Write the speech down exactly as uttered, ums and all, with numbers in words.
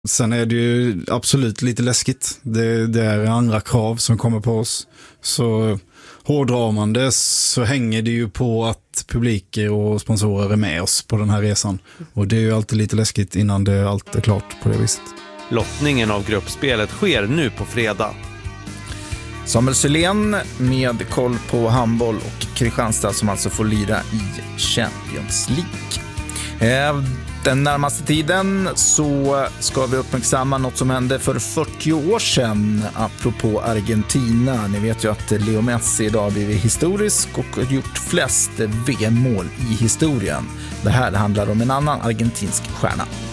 Sen är det ju absolut lite läskigt. Det, det är andra krav som kommer på oss. Så hårdrar man det så hänger det ju på att publiker och sponsorer är med oss på den här resan. Och det är ju alltid lite läskigt innan det allt är klart på det viset. Lottningen av gruppspelet sker nu på fredag. Samuel Sylén med koll på handboll och Kristianstad som alltså får lira i Champions League. Den närmaste tiden så ska vi uppmärksamma något som hände för fyrtio år sedan apropå Argentina. Ni vet ju att Leo Messi idag har blivit historisk och gjort flest V M-mål i historien. Det här handlar om en annan argentinsk stjärna.